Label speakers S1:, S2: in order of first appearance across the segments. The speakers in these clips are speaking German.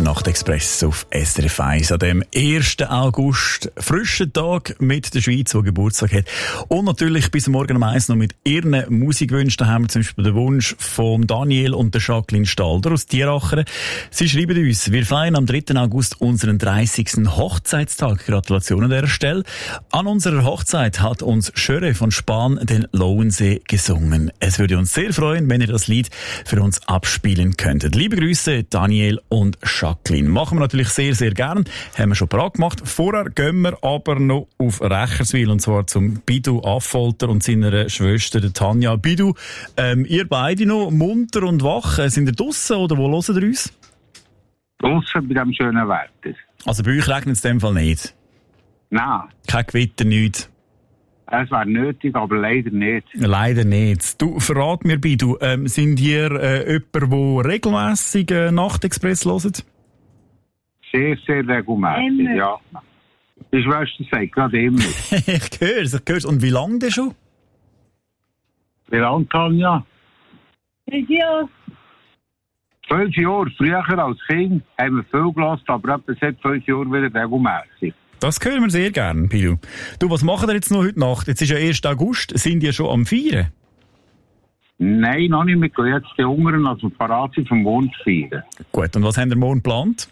S1: Nachtexpress auf SRF 1 an dem 1. August. Frischen Tag mit der Schweiz, die Geburtstag hat. Und natürlich bis morgen um 1 noch mit ihren Musikwünschen. Da haben wir zum Beispiel den Wunsch von Daniel und der Jacqueline Stalder aus Tierachern. Sie schreiben uns, wir feiern am 3. August unseren 30. Hochzeitstag. Gratulation an dieser Stelle. An unserer Hochzeit hat uns Schöre von Spahn den Lauensee gesungen. Es würde uns sehr freuen, wenn ihr das Lied für uns abspielen könntet. Liebe Grüße, Daniel und Jacqueline. Machen wir natürlich sehr, sehr gern. Haben wir schon parat gemacht. Vorher gehen wir aber noch auf Recherswil, und zwar zum Bidu Affolter und seiner Schwester, der Tanja. Bidu, ihr beide noch munter und wach. Sind ihr draussen oder wo hört ihr uns?
S2: Draussen bei diesem schönen Wetter.
S1: Also bei euch regnet es in dem Fall nicht?
S2: Nein.
S1: Kein Gewitter, nichts?
S2: Es wäre nötig, aber leider nicht.
S1: Leider nicht. Du, verrat mir, Bidu, sind ihr jemand, der regelmässig Nachtexpress hört?
S2: Sehr, sehr regelmässig,
S3: Immer.
S2: ja. Die Schwester sagt gerade immer.
S1: Ich hör's. Und wie lange denn schon?
S2: Wie lange, Tanja?
S3: 5 Jahre.
S2: 12 Jahre. Früher als Kind haben wir viel gelassen, aber etwa seit 5 Jahren wieder regelmässig.
S1: Das hören wir sehr gern, Bidu. Du, was machen wir jetzt noch heute Nacht? Jetzt ist ja 1. August. Sind ihr schon am Feiern?
S2: Nein, noch nicht. Wir gehen jetzt die Jüngeren, also parat sind vom Mond feiern.
S1: Gut, und was habt ihr morgen geplant?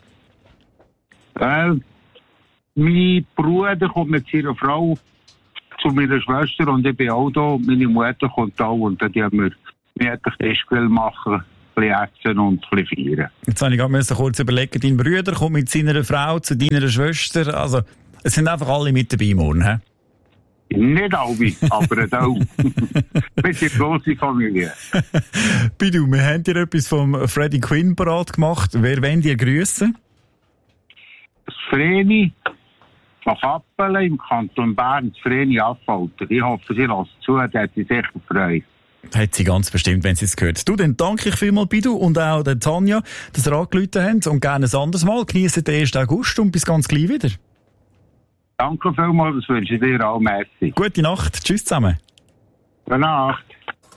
S2: Mein Bruder kommt mit seiner Frau zu meiner Schwester und ich bin auch da. Meine Mutter kommt auch und dann haben wir einen Festgrill machen, ein bisschen essen und ein bisschen feiern.
S1: Jetzt habe ich gerade kurz überlegen, dein Bruder kommt mit seiner Frau zu deiner Schwester. Also, es sind einfach alle mit dabei morgen, hä?
S2: Nicht alle, aber auch. Wir sind eine grosse Familie.
S1: Bidu, wir haben dir etwas vom Freddie Quinn parat gemacht. Wer wollt ihr grüssen?
S2: Das Vreni von Kappelen im Kanton Bern, das Vreni Affolter. Ich hoffe, sie lässt zu, das hat sie sicher gefreut.
S1: Hat sie ganz bestimmt, wenn sie es gehört. Du, dann danke ich vielmals, Bidu, und auch der Tanja, dass ihr angerufen habt. Und gerne ein anderes Mal. Genießt den 1. August und bis ganz gleich wieder.
S2: Danke vielmals, das wünsche ich dir auch. Merci.
S1: Gute Nacht. Tschüss zusammen.
S2: Gute Nacht.